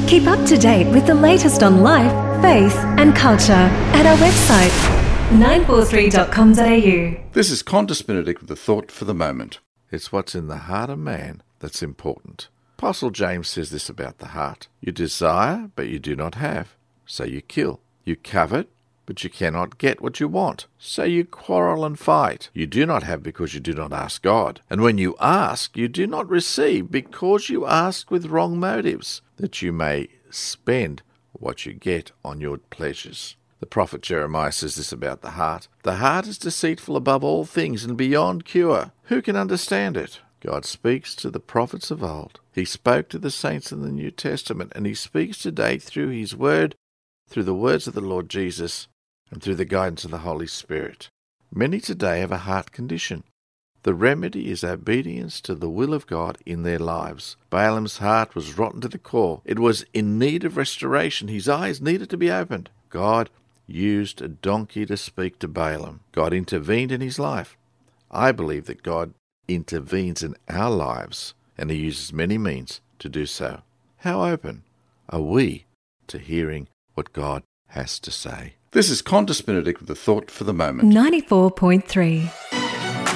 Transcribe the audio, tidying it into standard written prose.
Keep up to date with the latest on life, faith and culture at our website 943.com.au. This is Qantas Benedict with a thought for the moment. It's what's in the heart of man that's important. Apostle James says this about the heart. You desire, but you do not have, so you kill. You covet, but you cannot get what you want, so you quarrel and fight. You do not have because you do not ask God. And when you ask, you do not receive because you ask with wrong motives, that you may spend what you get on your pleasures. The prophet Jeremiah says this about the heart. The heart is deceitful above all things and beyond cure. Who can understand it? God speaks to the prophets of old. He spoke to the saints in the New Testament, and he speaks today through his word, through the words of the Lord Jesus, and through the guidance of the Holy Spirit. Many today have a heart condition. The remedy is obedience to the will of God in their lives. Balaam's heart was rotten to the core. It was in need of restoration. His eyes needed to be opened. God used a donkey to speak to Balaam. God intervened in his life. I believe that God intervenes in our lives, and he uses many means to do so. How open are we to hearing what God has to say? This is Qantas Benedict with a thought for the moment. 94.3